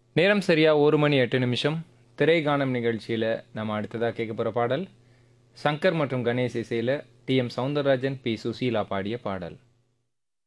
நேரம் சரியா 1 மணி 8 நிமிஷம். திரைகானம் நிகழ்ச்சியில் நம்ம அடுத்ததாக கேட்க போகிற பாடல் சங்கர் மற்றும் கணேஷ் இசையில் டி.எம். சௌந்தரராஜன், பி. சுசீலா பாடிய பாடல்.